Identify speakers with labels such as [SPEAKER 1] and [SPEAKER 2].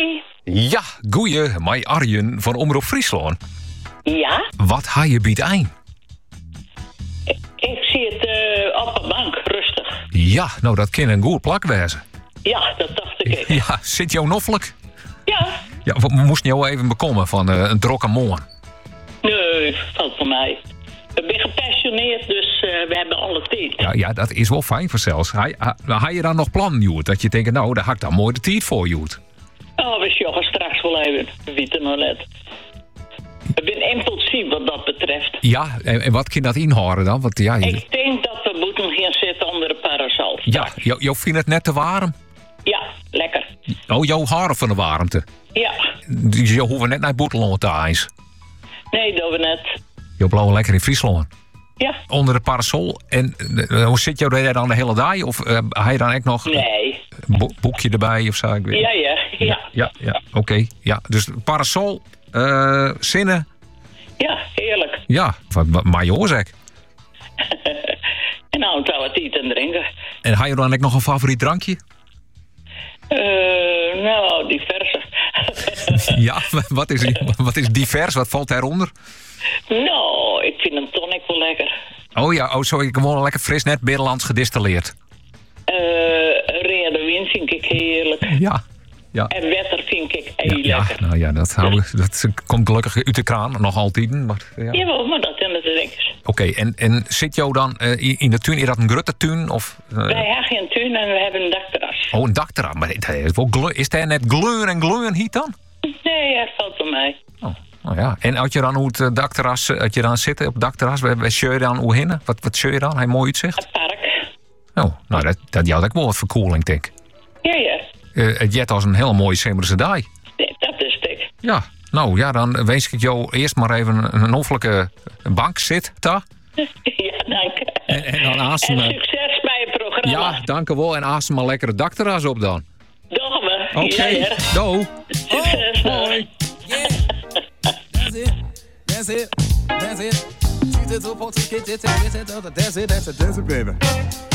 [SPEAKER 1] Ja, goeie, mij Arjen van Omroep Friesland.
[SPEAKER 2] Ja,
[SPEAKER 1] Wat ha je biedt ein?
[SPEAKER 2] ik zie het op de bank, rustig.
[SPEAKER 1] Ja, nou dat kan een goed plak wezen.
[SPEAKER 2] Ja, dat dacht ik.
[SPEAKER 1] Ja, zit jou noffelijk?
[SPEAKER 2] Ja,
[SPEAKER 1] Ja, we moesten jou even bekomen van een drokke morgen.
[SPEAKER 2] nee, valt voor mij. Ik ben gepassioneerd, dus we hebben alle tijd.
[SPEAKER 1] Ja, dat is wel fijn voor zelfs. Ga je dan nog plannen, Joet? Dat je denkt, nou, daar had ik dan mooi de tijd voor, Joet.
[SPEAKER 2] Oh, we joggen straks wel even. We weten nog net. Ik ben impulsief wat dat betreft.
[SPEAKER 1] Ja, en wat kan dat inhouden dan? Want ja,
[SPEAKER 2] Ik denk dat we moeten gaan zitten onder de parasol.
[SPEAKER 1] ja, jou vindt het net te warm?
[SPEAKER 2] Ja, lekker.
[SPEAKER 1] Oh, jouw haren van de warmte.
[SPEAKER 2] Ja.
[SPEAKER 1] Dus je hoeft net naar Boeteland te ijs.
[SPEAKER 2] Nee, dat we net.
[SPEAKER 1] Je blijft lekker in Friesland.
[SPEAKER 2] Ja.
[SPEAKER 1] Onder de parasol. En hoe zit jou daar dan de hele dag? Of heb je dan echt nog
[SPEAKER 2] Nee.
[SPEAKER 1] een boekje erbij of zo? Ik weet niet.
[SPEAKER 2] Ja.
[SPEAKER 1] Ja, oké. Ja, dus parasol, zinnen.
[SPEAKER 2] Ja, heerlijk.
[SPEAKER 1] Ja, wat majoor zeg.
[SPEAKER 2] En nou, zou het eten en drinken.
[SPEAKER 1] En heb je dan ook nog een favoriet drankje?
[SPEAKER 2] Nou, diverse.
[SPEAKER 1] Ja, wat is divers? Wat valt daaronder?
[SPEAKER 2] Nou, ik vind een tonic wel lekker.
[SPEAKER 1] Oh ja, sorry, gewoon lekker fris, net Binnenlands gedistilleerd.
[SPEAKER 2] Rode wijn vind ik heerlijk.
[SPEAKER 1] Ja.
[SPEAKER 2] En wetter vind ik heel lekker.
[SPEAKER 1] Nou ja, dat komt gelukkig uit de kraan, nog altijd. Maar, ja.
[SPEAKER 2] Jawel, maar dat zijn de drinkers.
[SPEAKER 1] Oké, en zit jou dan in de tuin? Is dat een grote tuin? Of,
[SPEAKER 2] Wij hebben geen tuin en we hebben een dakterras.
[SPEAKER 1] Oh, een dakterras. Maar dat is wel is daar net gleuren hier dan?
[SPEAKER 2] Nee, dat valt bij mij.
[SPEAKER 1] Oh, nou ja. En als je dan hoe het dakterras, als je dan zit op het dakterras, waar zeur je dan hoe hinnen? Wat zeur je dan? Hij mooi uitzicht?
[SPEAKER 2] Het park.
[SPEAKER 1] Oh, nou dat jou ook wel wat verkoeling, denk ik.
[SPEAKER 2] Ja.
[SPEAKER 1] Het jet als een hele mooie zomerse dag.
[SPEAKER 2] Nee, dat is het.
[SPEAKER 1] Ja, nou ja, dan wens ik jou eerst maar even een hoffelijke bank zit, ta.
[SPEAKER 2] Ja, dank.
[SPEAKER 1] En dan aasem.
[SPEAKER 2] En succes bij het programma.
[SPEAKER 1] Ja, dank u wel. En aasem maar lekker het dakterras op dan.
[SPEAKER 2] Doen we.
[SPEAKER 1] Oké,
[SPEAKER 2] Ja.
[SPEAKER 1] doei.
[SPEAKER 2] Succes.
[SPEAKER 1] Hoi.
[SPEAKER 3] Yeah, that's it. That's it. That's it. That's it, baby.